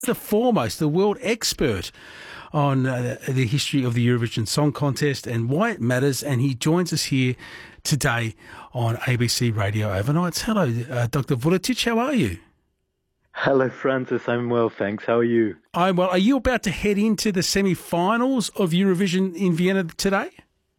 the foremost, the world expert on the history of the Eurovision Song Contest and why it matters, and he joins us here today on ABC Radio Overnights. Hello, Dr. Vuletic, how are you? Hello, Francis. I'm well, thanks. How are you? I'm well. Are you about to head into the semi-finals of Eurovision in Vienna today?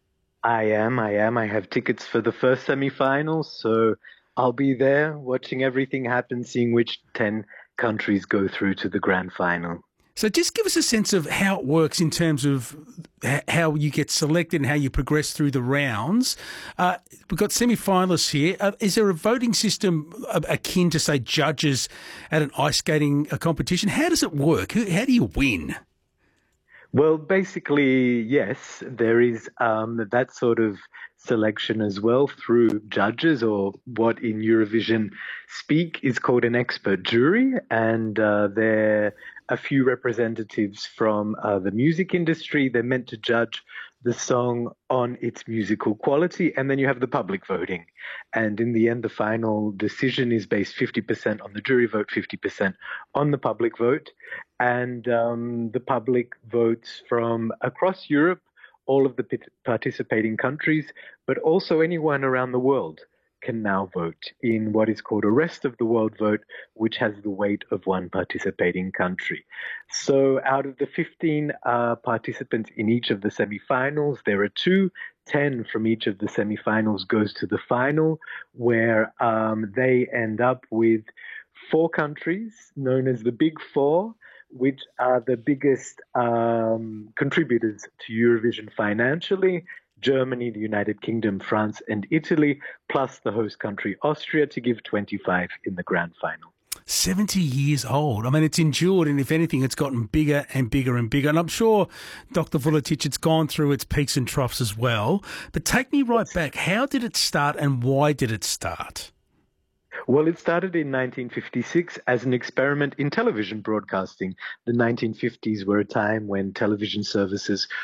I am. I have tickets for the first semi-finals, so I'll be there watching everything happen, seeing which 10 countries go through to the grand final. So just give us a sense of how it works in terms of how you get selected and how you progress through the rounds. We've got semi-finalists here. Is there a voting system akin to, say, judges at an ice skating competition? How does it work? How do you win? Well, basically, yes, there is that sort of selection as well through judges, or what in Eurovision speak is called an expert jury. And there are a few representatives from the music industry. They're meant to judge the song on its musical quality, and then you have the public voting. And in the end, the final decision is based 50% on the jury vote, 50% on the public vote. And the public votes from across Europe, all of the participating countries, but also anyone around the world can now vote in what is called a rest of the world vote, which has the weight of one participating country. So out of the 15 participants in each of the semi-finals, there are 10 from each of the semi-finals goes to the final, where they end up with 4 countries known as the Big Four, which are the biggest contributors to Eurovision financially: Germany, the United Kingdom, France, and Italy, plus the host country, Austria, to give 25 in the grand final. 70 years old. I mean, it's endured, and if anything, it's gotten bigger and bigger and bigger. And I'm sure, Dr. Vuletic, it's gone through its peaks and troughs as well. But take me right back. How did it start, and why did it start? Well, it started in 1956 as an experiment in television broadcasting. The 1950s were a time when television services